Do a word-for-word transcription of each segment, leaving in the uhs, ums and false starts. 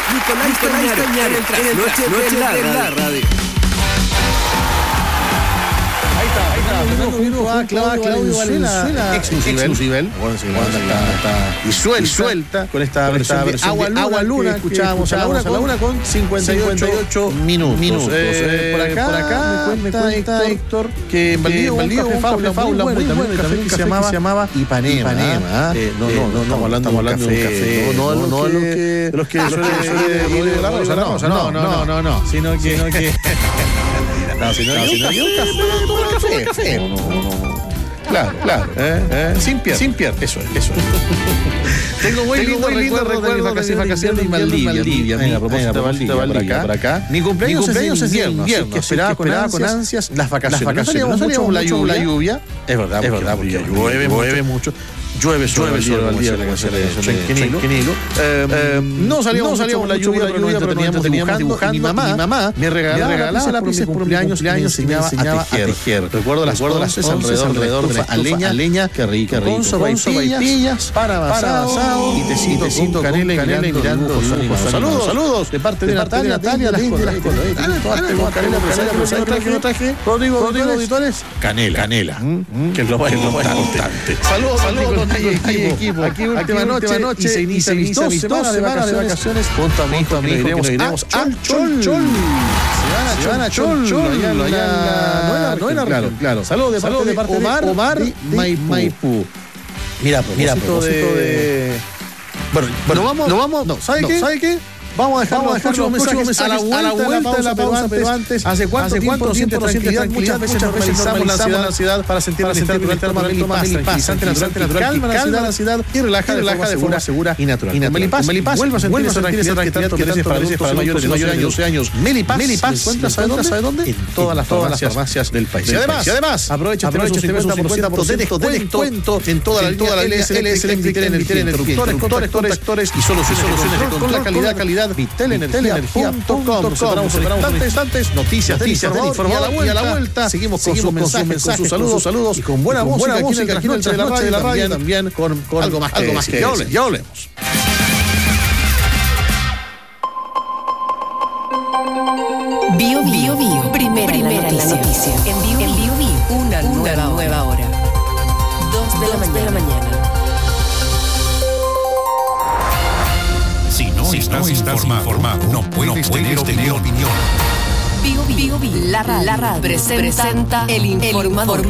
Nicolás Cañar, en el Noche de la Radio. Ahí está, ahí está. Fernando Claudio, Claudio Valenzuela, exclusivel. Bueno, sí, bueno, está y suelta, suelta con esta versión de Agua Luna, Agua Luna que escuchábamos a la una, a la una con cincuenta y ocho minutos. minutos. Eh, por acá, por acá me cuenta, me cuenta Héctor que en Valdivia un café Faula muy bueno, un café que se llamaba Ipanema. Eh, no, no, no, estamos hablando de un café, no, no, no, de los que suele ir la rosa, no, no, no, no, sino que No, si no, no, si no, yo café, café, café. No, no, no. Claro, claro. Eh, eh. Sin pier, sin pier. Eso es, eso es. Tengo muy lindo recuerdo de mis vacaciones en Valdivia. Mira, a propósito de Valdivia, por acá. Mi cumpleaños es invierno, que esperaba con ansias las vacaciones. No salíamos mucho la lluvia. Es verdad, es verdad, porque llueve, llueve mucho. Llueve sobre el día de la canción de Chenquenilo. No salíamos la lluvia, pero nos entreteníamos dibujando. Mi mamá me regalaba lápices por mi cumpleaños y me enseñaba a tejer. Recuerdo las once alrededor de la leña, que rica, con sopaipillas, para asado y tecito con canela y mirando saludos, saludos de parte de Natalia, Natalia, las canela, traje, Rodrigo, Rodrigo, auditores, canela, canela, que es lo más importante. Saludos, saludos. Hay equipo, aquí última noche, noche y se inicia mis dos semanas de vacaciones junto a mi hijo, iremos a Chol, Chol. Se van a Chol, Chol, allá no era claro, claro. Saludos de parte de Omar y Maipú. Mira, mira, propósito de bueno, bueno, vamos, no vamos, no, ¿sabe qué? ¿Sabe qué? Vamos a dejar, vamos a dejar los mensajes, mensajes a la vuelta, a la vuelta de la pausa, pero antes, ¿hace cuánto, ¿hace cuánto tiempo no sientes tranquilidad? Muchas veces normalizamos la ansiedad, la ansiedad para sentir la ansiedad durante el Melipaz, tranquilizante, natural, natural, calma la ansiedad y relaja de forma segura y natural. Con Melipaz, vuelve a sentir esa tranquilidad que tanto veces para veces para mayores de doce años. Melipaz, ¿encuentras sabe dónde? En todas las farmacias del país. Y además, aprovecha un cincuenta por ciento de descuento en toda la línea L S Electric, interruptores, contactores y soluciones de control, calidad, calidad. Vitelenergia punto com. Separamos en instantes, noticias, noticias del informador y a la vuelta seguimos con sus mensajes, con sus saludos, saludos y con buena música aquí en el Noche de la Radio, la radio también con algo más que decir. Ya hablemos. Bio Bio Bio, primera en la noticia. En Bio Bio, una nueva hora. Dos de la mañana. Si no si estás, no estás informado, informado, no puedes, no puedes tener, tener opinión. Bio, Bio, Bio, la radio presenta, presenta el informador.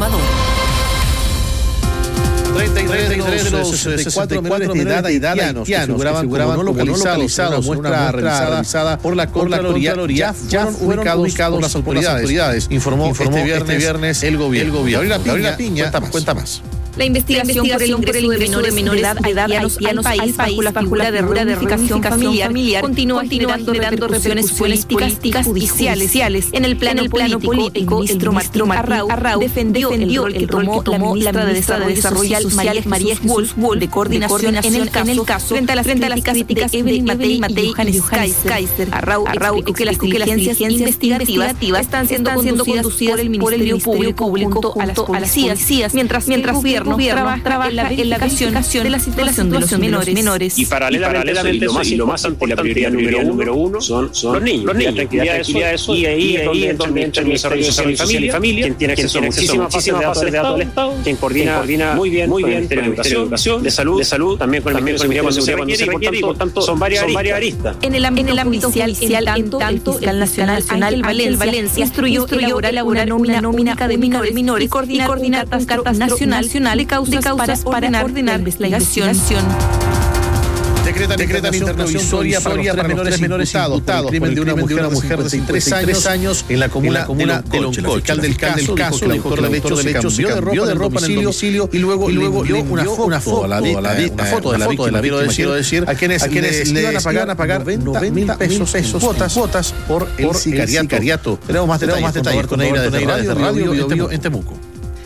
treinta y tres de los sesenta y cuatro menores de edad haitianos que figuraban no localizados en una muestra realizada por la Contraloría ya fueron ubicados por las autoridades, informó este viernes el gobierno. Gabriela Piña cuenta más. La investigación, la investigación por el ingreso de menores de edad haitianos al país bajo la figura de reunificación familiar, familiar continúa generando repercusiones políticas y judiciales. En el plano, en el plano político, el ministro Martín Arrau defendió el rol que tomó la ministra de Desarrollo Social María Jesús Wolf de coordinación en el caso frente a las críticas de Evelyn Matei y Johannes Kaiser. Arrau explicó que las diligencias investigativas están siendo conducidas por el Ministerio Público junto a las policías, mientras el gobierno Trabaja, trabaja en la verificación de la situación de los menores. menores. Y paralelamente, y paralelamente eso, y lo más importante, la prioridad número, número uno son, son los niños. Los niños, la tranquilidad, tranquilidad de eso, y ahí es donde entra el Ministerio de Desarrollo Social y Familia, quien tiene acceso a muchísimas bases de datos del Estado, del Estado, quien coordina, coordina muy bien, muy bien con el Ministerio de Educación, de Salud, de salud, también con el Ministerio de Seguridad cuando se requiere, y por tanto son varias aristas. En el ámbito judicial, en tanto, el Nacional Valencia instruyó elaborar una nómina de menores y coordinar un catastro nacional de causas, de causas para, para ordenar la investigación. Decretan, decretan intervención provisoria para los tres menores imputados por el crimen de una mujer, una mujer de cincuenta y tres años en la comuna, comuna de Loncoche. El fiscal del caso, el autor del hecho, se cambió de ropa en el domicilio y luego dio una foto a la foto de la víctima, quiero decir, a quienes le iban a pagar a pagar noventa pesos cuotas por el sicariato. Tenemos más detalles con Eira de Radio Bio en Temuco.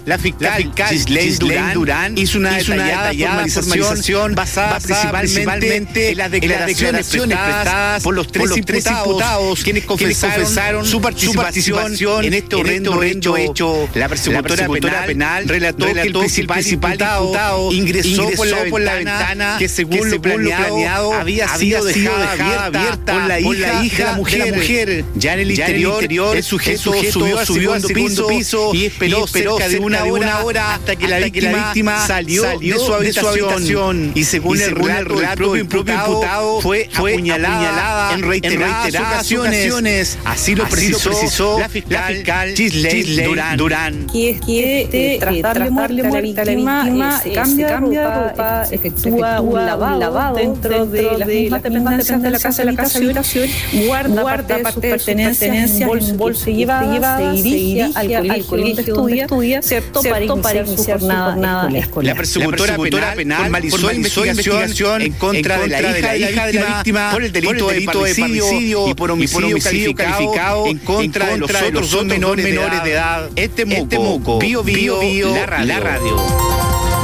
la fiscal Ghislaine Durán hizo una detallada formalización basada principalmente en las declaraciones prestadas por los tres imputados, quienes confesaron su participación en este horrendo hecho. La persecutora penal relató que el principal imputado ingresó por la ventana que, según lo planeado, había sido dejada abierta por la hija de la mujer. Ya en el interior, el sujeto subió al segundo piso y esperó cerca de una hora hasta que la víctima salió de su habitación. Y según el relato del propio imputado, fue apuñalada en reiteradas ocasiones. Así lo precisó la fiscal Ghislaine Durán. Que quiere tras darle muerte a la víctima, se cambia de ropa, efectúa un lavado dentro de las mismas dependencias de la casa de la habitación, guarda parte de sus pertenencias en un bolso y llevada, se dirige al colegio donde estudia, ¿cierto? Para iniciar su jornada escolar. La persecutora penal formalizó investigación en contra de la hija de la víctima por el delito de parricidio y por homicidio calificado en contra de los otros dos menores de edad. Este moco, Bio Bio, la radio.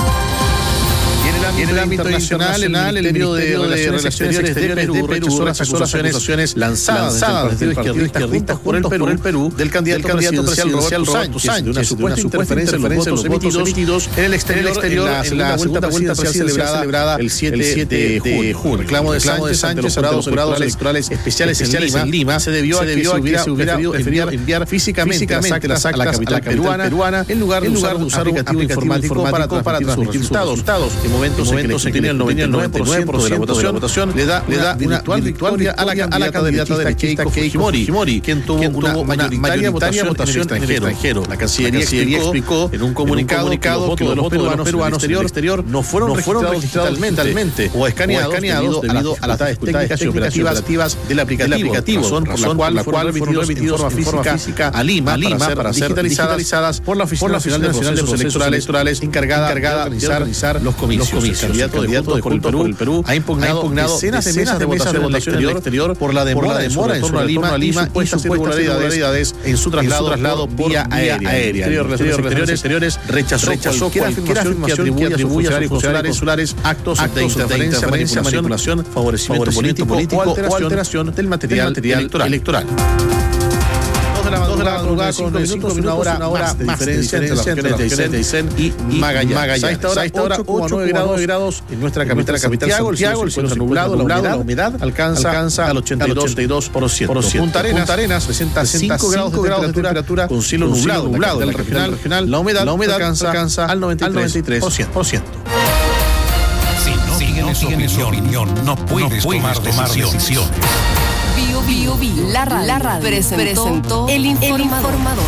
Y en el ámbito internacional, el envío de Relaciones Exteriores de Perú rechazó las acusaciones lanzadas desde el Partido Izquierdista por el Perú del candidato presidencial Roberto Sánchez de una supuesta interferencia en los votos emitidos en el exterior en la segunda vuelta presidencial celebrada el siete de junio. Reclamo de Sánchez ante los jurados electorales especiales en Lima se debió a que se hubiera preferido enviar físicamente las actas a la capital peruana en lugar de usar un aplicativo informático para transmitir sus resultados. En momentos momentos en que el noventa y nueve por ciento de la votación le da una victoria a la candidata derechista Keiko Fujimori, quien tuvo una mayoritaria votación en el extranjero. La Cancillería explicó en un comunicado que los votos de los peruanos en el exterior no fueron registrados digitalmente o escaneados debido a las dificultades operativas del aplicativo, razón por la cual fueron remitidos en forma física a Lima para ser digitalizadas por la Oficina Nacional de Procesos Electorales encargada de organizar los comicios. El candidato de Juntos por el Perú ha impugnado decenas de mesas de votación en el exterior por la demora en su retorno a Lima y supuestas irregularidades en su traslado vía aérea. El Ministerio de Relaciones Exteriores rechazó cualquier afirmación que atribuya a funcionarios consulares actos de interferencia, manipulación, favorecimiento político o alteración del material electoral. Dos de la madrugada con cinco minutos, una hora más de diferencia entre las regiones de Aysén y Magallanes. A esta hora, ocho coma nueve grados en nuestra capital, Santiago. El cielo se encuentra nublado, la humedad alcanza al ochenta y dos por ciento. Punta Arenas presenta cinco grados de temperatura con cielo nublado. En la regional, la humedad alcanza al noventa y tres por ciento. Si no tienes opinión, no puedes tomar decisiones. Bio Bio Bio, la radio, la radio presentó, presentó el, informador. el informador.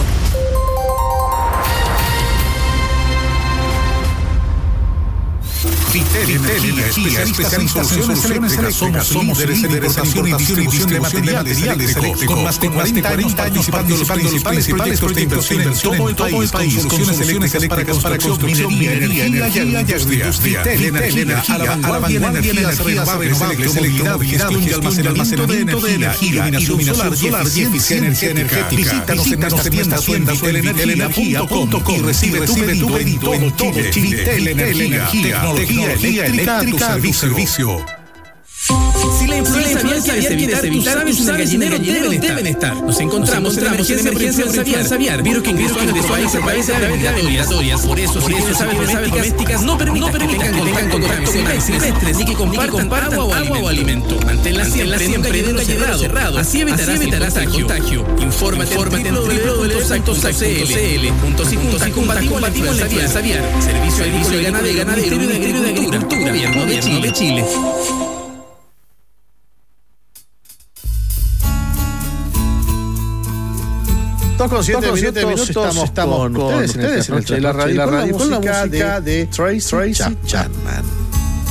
Vitel Energía, especialista en soluciones eléctricas. Somos líderes en importación y distribución de materiales eléctricos. Con más de cuarenta años participando en los principales proyectos de inversión en todo el país. Con soluciones eléctricas para construcción, minería, energía y industrias. Vitel Energía, a la vanguardia en energías renovables, movilidad, gestión y almacenamiento de energía, iluminación solar y eficiencia energética. Visítanos en nuestras tiendas vitel energía punto com y recibe tu pedido en todo Chile. Vitel Energía, tecnología eléctrica a tu servicio. Si la influenza aviar quieres evitar, aves en el gallinero deben estar. Nos encontramos en emergencia aviar. Virus que ingresó a nuestro país a través de aves migratorias. Por eso, si tienes aves domésticas, no permitas que tengan contacto con aves silvestres ni que compartan agua o alimento. Manténla siempre en un gallinero cerrado. Así evitarás el contagio. Infórmate en doble u doble u doble u punto sactos punto c l. Juntos y juntas combatimos la influenza aviar. Servicio Agrícola y Ganadero, Ministerio de Agricultura, Gobierno de Chile. Con siete minutos estamos con ustedes en la radio con la música de Tracy Chapman.